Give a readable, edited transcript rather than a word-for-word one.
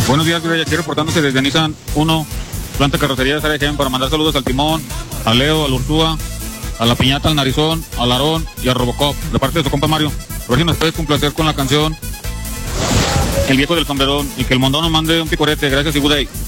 Buenos días, Viraya, aquí reportándose desde Nissan 1, planta carrocería de Sarajevo, para mandar saludos al Timón, a Leo, al Urtúa, a la Piñata, al Narizón, al Aarón y a Robocop, de parte de su compa Mario. A ver si nos puedes complacer con la canción El Viejo del Sombrerón y que el Mondón nos mande un picorete. Gracias y good day.